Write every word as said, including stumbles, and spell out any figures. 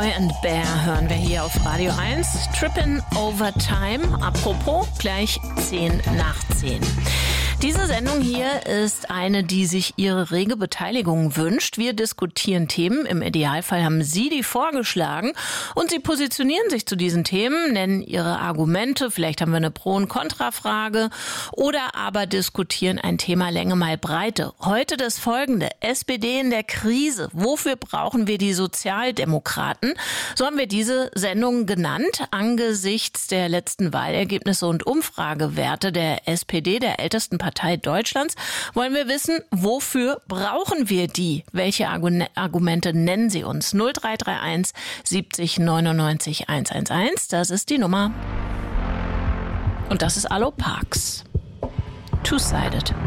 Boy and Bear hören wir hier auf Radio eins. Trippin' Over Time. Apropos, gleich zehn nach zehn. Diese Sendung hier ist eine, die sich Ihre rege Beteiligung wünscht. Wir diskutieren Themen. Im Idealfall haben Sie die vorgeschlagen und Sie positionieren sich zu diesen Themen, nennen Ihre Argumente. Vielleicht haben wir eine Pro- und Kontrafrage oder aber diskutieren ein Thema Länge mal Breite. Heute das folgende. S P D in der Krise. Wofür brauchen wir die Sozialdemokraten? So haben wir diese Sendung genannt. Angesichts der letzten Wahlergebnisse und Umfragewerte der S P D, der ältesten Partei Deutschlands, wollen wir wissen, wofür brauchen wir die? Welche Argumente nennen Sie uns? null drei drei eins siebzig neunundneunzig hundertzehn. Das ist die Nummer. Und das ist Allo Parks. Two-Sided.